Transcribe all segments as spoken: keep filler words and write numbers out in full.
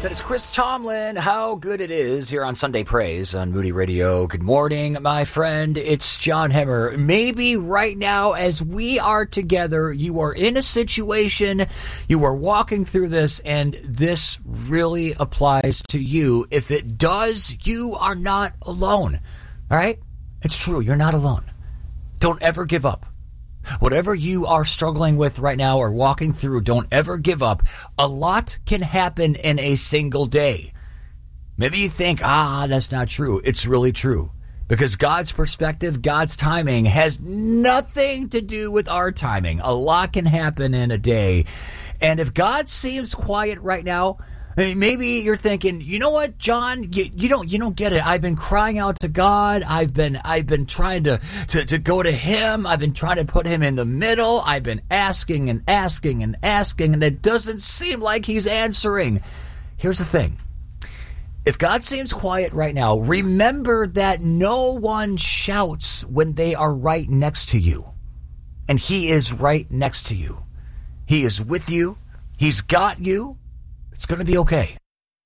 That is Chris Tomlin. How good it is here on Sunday Praise on Moody Radio. Good morning, my friend. It's John Hemmer. Maybe right now, as we are together, you are in a situation, you are walking through this, and this really applies to you. If it does, you are not alone. All right? It's true. You're not alone. Don't ever give up. Whatever you are struggling with right now or walking through, don't ever give up. A lot can happen in a single day. Maybe you think, ah, that's not true. It's really true. Because God's perspective, God's timing has nothing to do with our timing. A lot can happen in a day. And if God seems quiet right now, maybe you're thinking, you know what, John, you, you don't you don't get it. I've been crying out to God. I've been I've been trying to, to, to go to him. I've been trying to put him in the middle. I've been asking and asking and asking, and it doesn't seem like he's answering. Here's the thing. If God seems quiet right now, remember that no one shouts when they are right next to you. And he is right next to you. He is with you. He's got you. It's going to be okay.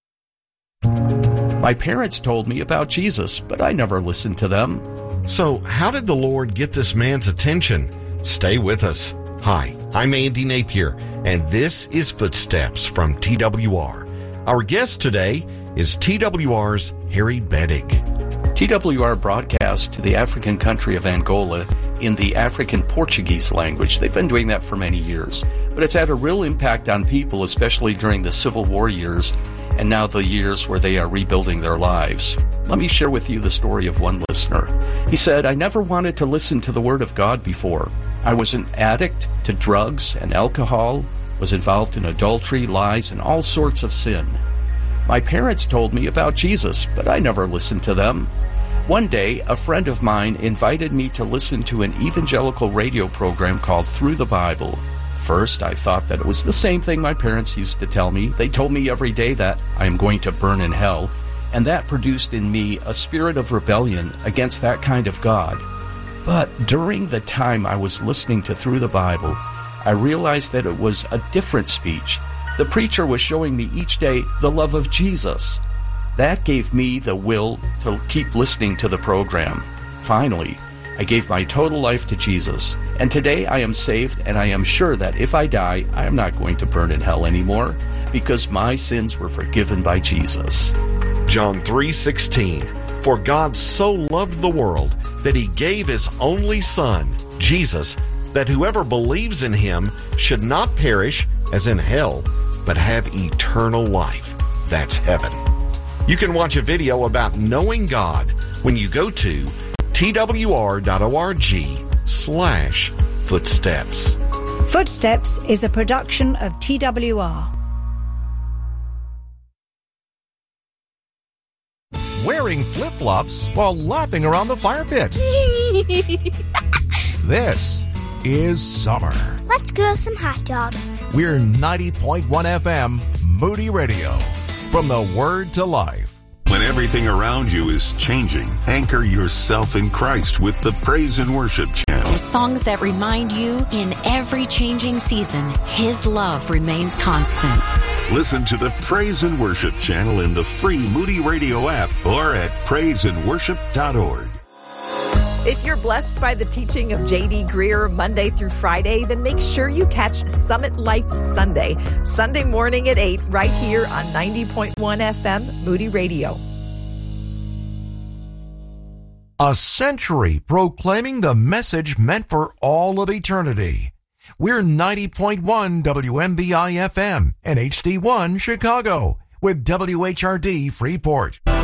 My parents told me about Jesus, but I never listened to them. So how did the Lord get this man's attention? Stay with us. Hi, I'm Andy Napier, and this is Footsteps from T W R. Our guest today is T W R's Harry Bedig. T W R broadcasts to the African country of Angola in the African Portuguese language. They've been doing that for many years. But it's had a real impact on people, especially during the Civil War years and now the years where they are rebuilding their lives. Let me share with you the story of one listener. He said, I never wanted to listen to the Word of God before. I was an addict to drugs and alcohol, was involved in adultery, lies, and all sorts of sin. My parents told me about Jesus, but I never listened to them. One day, a friend of mine invited me to listen to an evangelical radio program called Through the Bible. First, I thought that it was the same thing my parents used to tell me. They told me every day that I am going to burn in hell, and that produced in me a spirit of rebellion against that kind of God. But during the time I was listening to Through the Bible, I realized that it was a different speech. The preacher was showing me each day the love of Jesus. That gave me the will to keep listening to the program. Finally, I gave my total life to Jesus, and today I am saved, and I am sure that if I die, I am not going to burn in hell anymore, because my sins were forgiven by Jesus. John three sixteen, for God so loved the world that he gave his only Son, Jesus, that whoever believes in him should not perish, as in hell, but have eternal life. That's heaven. You can watch a video about knowing God when you go to twr.org slash footsteps. Footsteps is a production of T W R. Wearing flip-flops while laughing around the fire pit. This is summer. Let's grill some hot dogs. We're ninety point one F M, Moody Radio. From the Word to Life. When everything around you is changing, anchor yourself in Christ with the Praise and Worship Channel. Songs that remind you in every changing season, His love remains constant. Listen to the Praise and Worship Channel in the free Moody Radio app or at praise and worship dot org. If you're blessed by the teaching of J D Greer Monday through Friday, then make sure you catch Summit Life Sunday, Sunday morning at eight, right here on ninety point one F M, Moody Radio. A century proclaiming the message meant for all of eternity. We're ninety point one W M B I F M and H D one Chicago with W H R D Freeport.